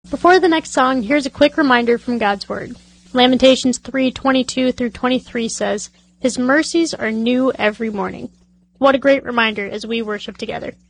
Before the next song, here's a quick reminder from God's Word. Lamentations 3:22 through 23 says, "His mercies are new every morning." What a great reminder as we worship together.